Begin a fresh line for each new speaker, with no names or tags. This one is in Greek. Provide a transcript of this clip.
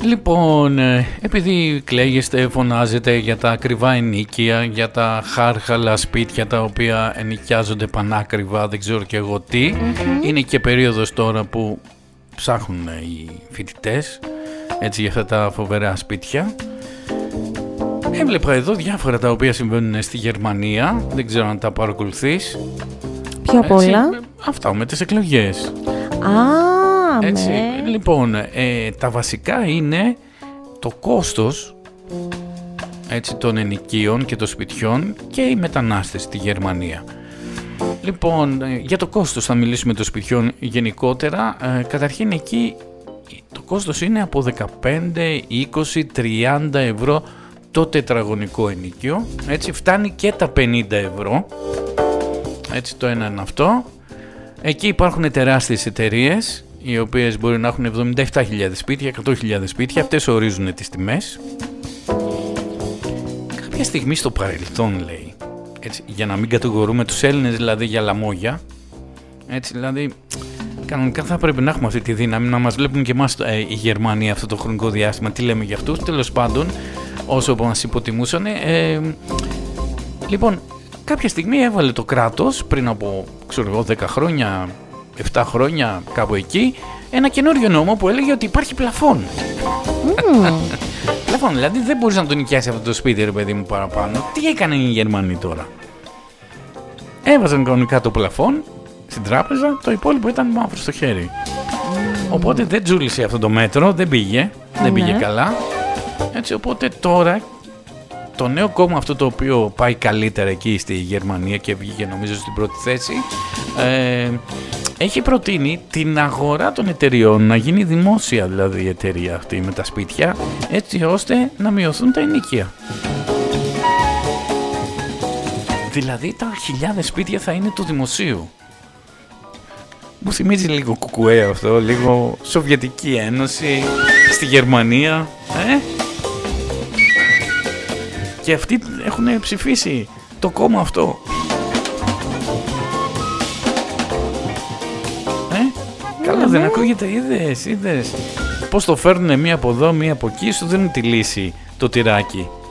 Λοιπόν, επειδή κλαίγεστε, φωνάζετε για τα ακριβά ενοίκια, για τα χάρχαλα σπίτια τα οποία ενοικιάζονται πανάκριβα, δεν ξέρω και εγώ τι, είναι και περίοδος τώρα που ψάχνουν οι φοιτητές έτσι για αυτά τα φοβερά σπίτια. Έβλεπα εδώ διάφορα τα οποία συμβαίνουν στη Γερμανία, δεν ξέρω αν τα παρακολουθείς.
Ποια απ' όλα?
Αυτά με τις εκλογές. Έτσι, λοιπόν, τα βασικά είναι το κόστος έτσι, των ενοικίων και των σπιτιών και οι μετανάστες στη Γερμανία. Λοιπόν, για το κόστος θα μιλήσουμε των σπιτιών γενικότερα. Καταρχήν εκεί το κόστος είναι από 15, 20, 30 ευρώ το τετραγωνικό ενοίκιο. Έτσι φτάνει και τα 50 ευρώ. Έτσι το ένα είναι αυτό. Εκεί υπάρχουν τεράστιες εταιρείες οι οποίες μπορεί να έχουν 77.000 σπίτια, 100.000 σπίτια, αυτές ορίζουν τις τιμές. Κάποια στιγμή στο παρελθόν, λέει, έτσι, για να μην κατηγορούμε τους Έλληνες δηλαδή για λαμόγια, έτσι δηλαδή κανονικά θα πρέπει να έχουμε αυτή τη δύναμη να μας βλέπουν και εμάς οι Γερμανοί αυτό το χρονικό διάστημα, τι λέμε για αυτούς, τέλος πάντων, όσο μας υποτιμούσαν. Λοιπόν, κάποια στιγμή έβαλε το κράτος πριν από, ξέρω εγώ, 10 χρόνια, 7 χρόνια, κάπου εκεί, ένα καινούριο νόμο που έλεγε ότι υπάρχει πλαφόν. Πλαφόν, δηλαδή δεν μπορείς να τον νοικιάσει αυτό το σπίτι, ρε παιδί μου, παραπάνω. Τι έκαναν οι Γερμανοί τώρα? Έβαζαν κανονικά το πλαφόν στην τράπεζα, το υπόλοιπο ήταν μαύρο στο χέρι. Οπότε δεν τζούλησε αυτό το μέτρο, δεν πήγε καλά. Έτσι, οπότε τώρα το νέο κόμμα αυτό το οποίο πάει καλύτερα εκεί στη Γερμανία και βγήκε νομίζω στην πρώτη θέση, έχει προτείνει την αγορά των εταιριών να γίνει δημόσια, δηλαδή η εταιρεία αυτή με τα σπίτια, έτσι ώστε να μειωθούν τα ενοίκια. Δηλαδή τα χιλιάδες σπίτια θα είναι του δημοσίου. Μου θυμίζει λίγο κουκουέ αυτό, λίγο Σοβιετική Ένωση στη Γερμανία. Και αυτοί έχουν ψηφίσει το κόμμα αυτό. Καλά δεν ακούγεται, είδες. Πώς το φέρνουνε μία από εδώ, μία από εκεί, σου δίνουν τη λύση, το τυράκι.